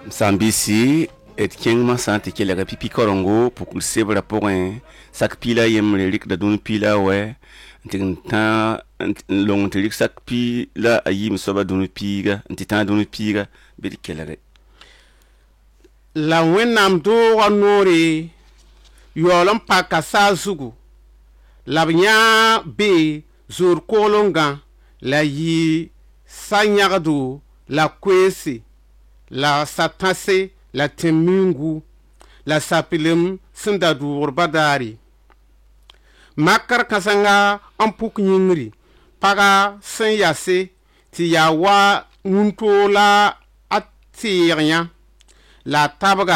Sambisi et keng ma santi ke la pipi korongo pour que sebra pour un sak pila yem rik da dun pila we tinta long tirik sak pila ayim soba dun piga tinta dun piga be kelare la wennam do wanori yolom pakasa zugu labnya be zur kolonga la yi sanyagdu la kwesi la satase la temingu la sapilem sinda dur badari makar kasanga ampuk nyingri paga sen yase ti yawa nunto la atiriya la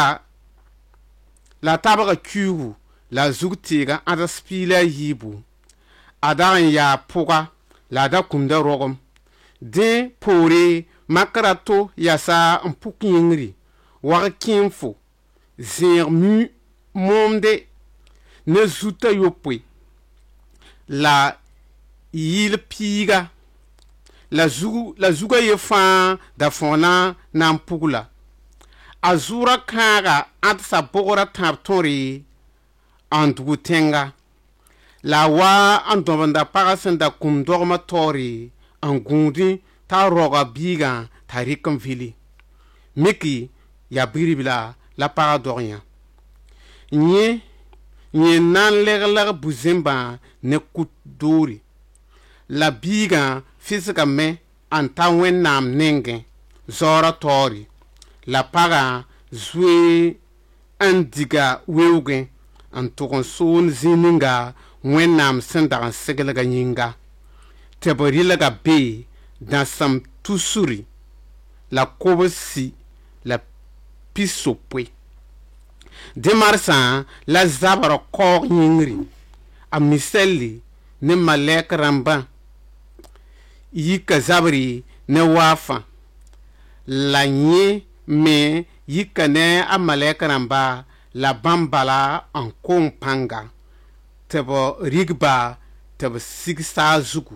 tabaga kugu la zugtiga ada spila yibu adan ya puga la da kumda rogom de pore makarato yasa ampuk nyingri war kinfo zir mu monde ne zuta yopwe la yil piga la zuga yefa da fona nampugula azura kaga atsa bogora taptori andutenga la wa andobanda parasenda kumdorma tori angundi ta roga biga tarikum vili miki ya biribila la paradorien nye nan legler buzemba ne kudori la biga fisika me anta wennam nenge zora tori la para zwe andiga weuge antukon son zininga wennam senda segelga nyinga teborilaga be dans sam tusuri la kobosi la pisopwe demarsan la zabara kor nyingri a miseli ne malek ramba yika zabri ne wafa la nye me yika ne a malek ramba la bambala en kompanga tebo rigba tebo sigsa zugu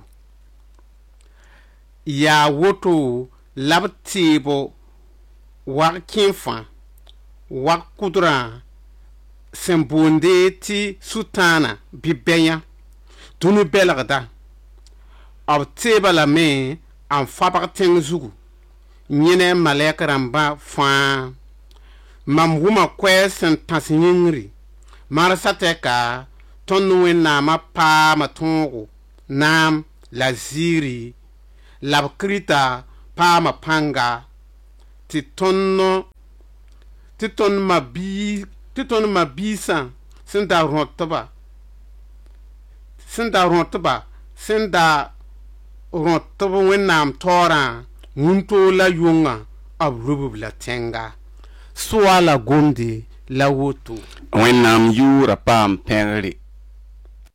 ya woto labtibo wakinfa wakudra sembonde ti sutana bibenya tunu belagda abteba la me en fabarten zugu nyene malek ramba fa mam wuma kwesen tasinyingri marasateka tonu na ma pa matungu nam la ziri labkrita pa mapanga titon mabisa senda rontba wennam tora nunto la yunga abrubu la tenga swala gondi la woto wennam yura pam pengri